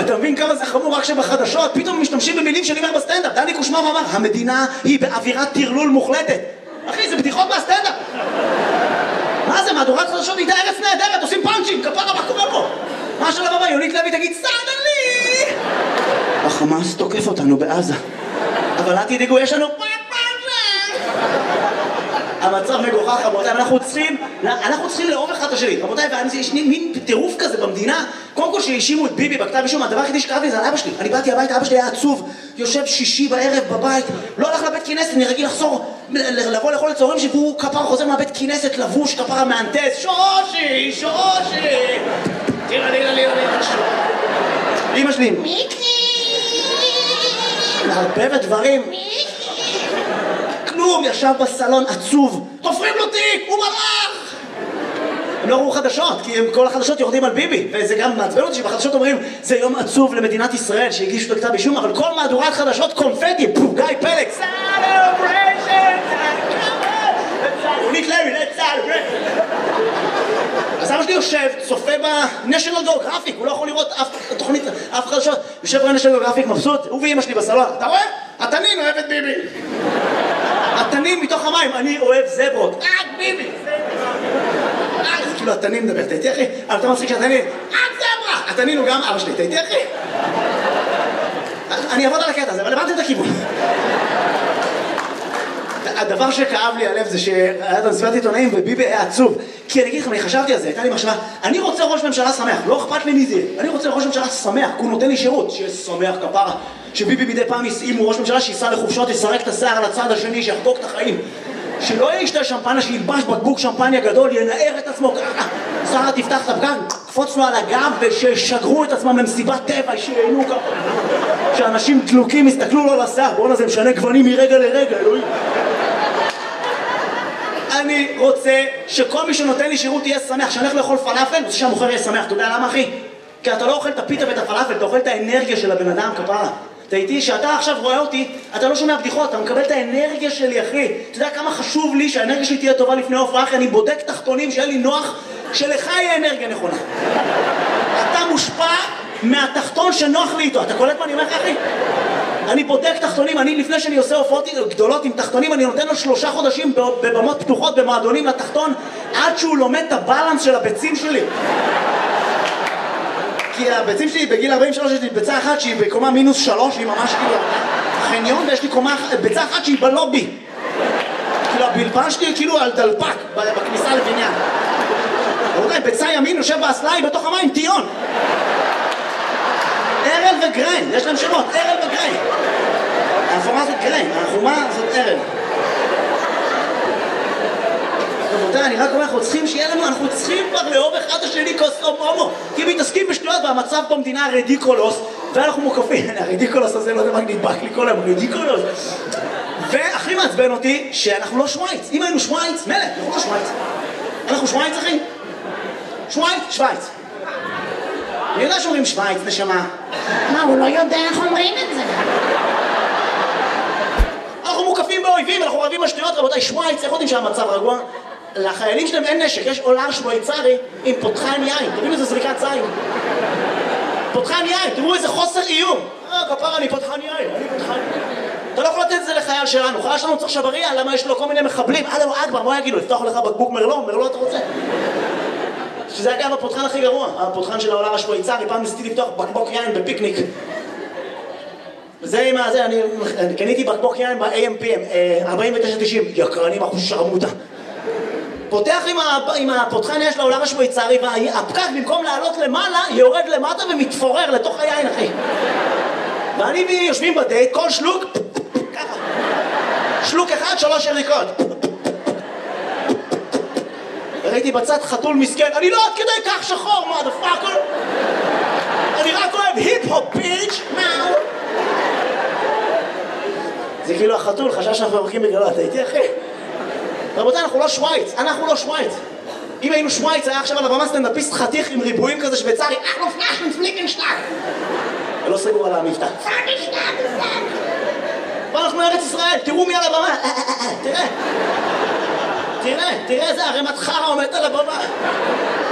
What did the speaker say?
אתה מבין כמה זה חמור רק שבחדשות פתאום משתמשים במילים שאני אומר בסטנדאפ. דני קושמר אמר, המדינה היא באווירת טרלול מוחלטת. אחי, זה בדיחות מהסטנדאפ. מה זה, מהדורת חדשות איתה ארץ נהדרת, עושים פאנצ'ים, כפרה, מה קורה פה? מה של הבמה, יונית לוי תגיד, סדלי! החמאס תוקף אותנו בעזה. אבל אל תדאגו, יש לנו המצב מגוחך, רבותיי, אנחנו צריכים לאהוב אחד את השני. רבותיי, יש מין טירוף כזה במדינה. קודם כל שהאשימו את ביבי בכתב אישום, הדבר היחידי שקראתי זה על אבא שלי. אני באתי הביתה, אבא שלי היה עצוב, יושב שישי בערב בבית, לא הלך לבית כנסת, אני רגיל לבוא לאכול את צהריים שהוא כפר חוזר מהבית כנסת, לבוש, כפר המהנדס, שושי! תראה, אמא שלי מערבבת דברים, כלום, ישב בסלון עצוב, תופרים לו תיק, הוא מלאך! הם לא ראו חדשות, כי כל החדשות יורדים על ביבי, וזה גם מעצבן אותי שבחדשות אומרים זה יום עצוב למדינת ישראל שהגישו את הכתב אישום, אבל כל מהדורת חדשות קונפטי, גיא פלג, יונית לוי, let's celebrate. אז אבא שלי יושב, צופה ב-National Geographic, הוא לא יכול לראות אף תוכנית, אף חדשות, יושב ב-National Geographic מבסוט, הוא ואמא שלי בסלון, אתה רואה? התנין אוהב את ביבי. התנין מתוך המים, אני אוהב זברות, רק ביבי. זה כאילו התנין מדבר, תהייתי אחי? אבל אתה מצחיק שהתנין, רק זברה. התנין הוא גם אבא שלי, תהייתי אחי? אני אעבוד על הקטע הזה, אבל הבנתם את הכיוון. הדבר שכאב לי הלב זה שהיה את המסיבת עיתונאים וביבי היה עצוב. כי אני אגיד לכם, אני חשבתי על זה, הייתה לי מחשבה, אני רוצה ראש ממשלה שמח, לא אכפת לי מי זה, אני רוצה ראש ממשלה שמח, הוא נותן לי שירות, שיהיה שמח כפרה, שביבי מדי פעם יסעים, ראש ממשלה שיסע לחופשות, יסרק את השיער על הצד השני, שיחגוג את החיים, שלא ישתה שמפניה, שילבש בקבוק שמפניה גדול, ינער את עצמו ככה, שרה תפתח את הפגן, קפוץ לו על הגב וששגרו את עצמם למסיבת טבע, שיהנו ככה, שאנשים דלוקים יסתכלו לו לשיער, בואנה זה משנה גוונים מרגע לרגע, אלוהים. אני רוצה שכל מי שנותן לי שירות יהיה שמח, שאני הולך לאכול פלאפל, רוצה שהמוכר יהיה שמח. אתה יודע למה אחי? כי אתה לא אוכל את הפיתה ואת הפלאפל, אתה אוכל את האנרגיה של הבן אדם כפרה. אתה איתי, שאתה עכשיו רואה אותי, אתה לא שומע בדיחות, אתה מקבל את האנרגיה שלי אחי. אתה יודע כמה חשוב לי שהאנרגיה שלי תהיה טובה לפני ההופעה, אחי, אני בודק תחתונים שיהיה לי נוח, שלך יהיה אנרגיה נכונה. אתה מושפע מהתחתון שנוח לי איתו, אתה קולט מה אני אומר לך אחי? אני בודק תחתונים, אני לפני שאני עושה הופעות גדולות עם תחתונים, אני נותן לו 3 חודשים בבמות פתוחות, במועדונים לתחתון, עד שהוא לומד את הבלנס של הביצים שלי. כי הביצים שלי בגיל 43 יש לי ביצה אחת שהיא בקומה -3, היא ממש כאילו חניון, ויש לי ביצה אחת שהיא בלובי. כאילו הבלבן שלי כאילו על דלפק בכניסה לבניין. רבותיי, ביצה ימין יושב באסלה, היא בתוך המים, טיון. ארל וגריין, יש להם שמות, ארל וגריין. החומה זאת גריין, החומה זאת ארל. רבותיי, אני רק אומר, אנחנו צריכים שיהיה לנו, אנחנו צריכים כבר לאהוב אחד השני כוסום הומו. כי מתעסקים בשטויות והמצב במדינה רדיקולוס, ואנחנו מוקפים, הרדיקולוס הזה, לא יודע מה נדבק לי כל היום, רדיקולוס. והכי מעצבן אותי שאנחנו לא שוויץ. אם היינו שוויץ, מלך, אנחנו לא שוויץ. אנחנו שוויץ אחי? שוויץ. אני יודע שאומרים שוויץ, נשמה. מה, הוא לא יודע איך אומרים את זה? אנחנו מוקפים באויבים, אנחנו רבים בשטויות, רבותיי, שוויץ, איך יודעים שהמצב רגוע? לחיילים שלהם אין נשק, יש עולר שוויצרי עם פותחן יין, תראו איזה זריקת זין. פותחן יין, תראו איזה חוסר איום. כפרה, אני פותחן יין. אתה לא יכול לתת את זה לחייל שלנו, חייל שלנו צריך שבריה, למה יש לו כל מיני מחבלים? אללהו אכבר, מה יגידו? לפתוח לך בקבוק מרלו אתה רוצה? שזה אגב הפותחן הכי גרוע, הפותחן של העולם השוויצרי, פעם ניסיתי לפתוח בקבוק יין בפיקניק. וזה עם הזה, אני קניתי בקבוק יין ב-AMPM, 49.90, יקרנים אחוז שרמוטה. פותח עם הפותחן יש לעולם השוויצרי, והפקק במקום לעלות למעלה, יורד למטה ומתפורר לתוך היין, אחי. ואני ויושבים בדייט, כל שלוק, ככה. שלוק אחד, 3 יריקות. ראיתי בצד חתול מסכן, אני לא עד כדי כך שחור, מה דפאקר? אני רק אוהב היפ-הופ ביץ', מאו. זה כאילו החתול, חשב שאנחנו מברכים בגללו, אתה איתי אחי? רבותיי, אנחנו לא שוויץ, אנחנו לא שוויץ. אם היינו שוויץ, היה עכשיו על הבמה סטנדאפיסט חתיך עם ריבועים כזה שוויצרי, אנחנו פלאשן פליקנשטאק. ולא סגור על המבטא. ואנחנו ארץ ישראל, תראו מי על הבמה, תראה. תראה, זה הרמת חרה עומדת על הבמה.